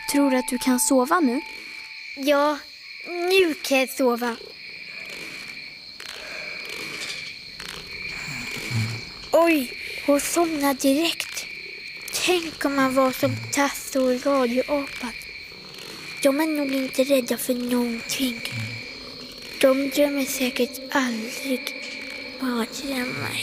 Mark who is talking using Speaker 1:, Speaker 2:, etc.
Speaker 1: Tror du att du kan sova nu?
Speaker 2: Ja, nu kan jag sova. Oj, hon somnade direkt. Tänk om man var som tassor och radioapan. De är nog inte rädda för någonting. De drömmer säkert aldrig mardrömmar.